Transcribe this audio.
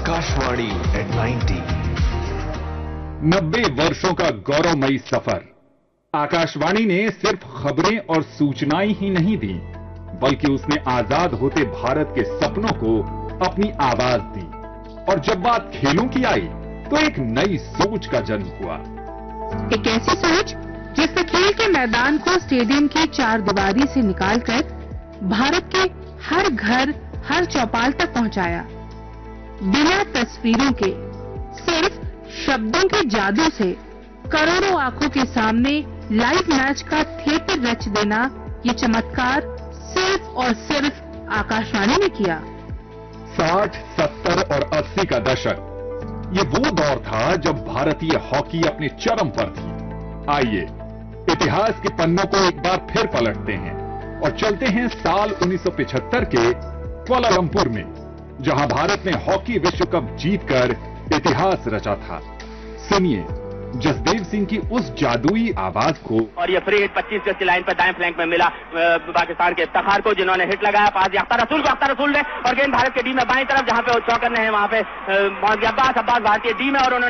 Akashvani at 90। 90 वर्षों का गौरवमयी सफर। आकाशवाणी ने सिर्फ खबरें और सूचनाएं ही नहीं दी, बल्कि उसने आजाद होते भारत के सपनों को अपनी आवाज दी। और जब बात खेलों की आई तो एक नई सोच का जन्म हुआ। एक ऐसी सोच जिसने खेल के मैदान को स्टेडियम की चार दीवारी से निकालकर भारत के हर घर, हर चौपाल तक पहुंचाया। बिना तस्वीरों के, सिर्फ शब्दों के जादू से करोड़ों आंखों के सामने लाइव मैच का थिएटर रच देना, ये चमत्कार सिर्फ और सिर्फ आकाशवाणी ने किया। 60, 70 और 80 का दशक, ये वो दौर था जब भारतीय हॉकी अपने चरम पर थी। आइए इतिहास के पन्नों को एक बार फिर पलटते हैं और चलते हैं साल 1975 के कुआलालंपुर में, जहां भारत ने हॉकी विश्व कप जीतकर इतिहास रचा था। सुनिए जसदेव सिंह की उस जादुई आवाज को। और ये फ्री हिट 25 गज की लाइन पर दाएं फ्लैंक में मिला पाकिस्तान के इफ्तिखार को, जिन्होंने हिट लगाया पास अख्तर रसूल को। अख्तर रसूल ने और गेंद भारत के डी में बाईं तरफ, जहां पे चौकर ने है वहां पे पहुंच गया अब्बास भारतीय डी में, और उन्होंने